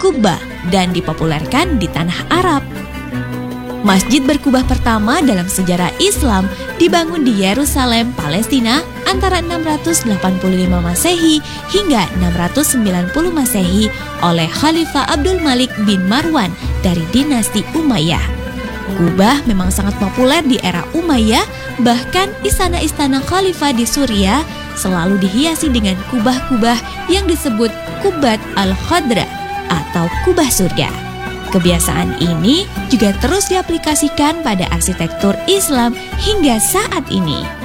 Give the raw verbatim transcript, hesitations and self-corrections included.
kubah dan dipopulerkan di tanah Arab. Masjid berkubah pertama dalam sejarah Islam dibangun di Yerusalem, Palestina antara enam ratus delapan puluh lima Masehi hingga enam ratus sembilan puluh Masehi oleh Khalifah Abdul Malik bin Marwan dari dinasti Umayyah. Kubah memang sangat populer di era Umayyah, bahkan istana-istana khalifah di Suriah selalu dihiasi dengan kubah-kubah yang disebut Qubat al-Khadra atau kubah surga. Kebiasaan ini juga terus diaplikasikan pada arsitektur Islam hingga saat ini.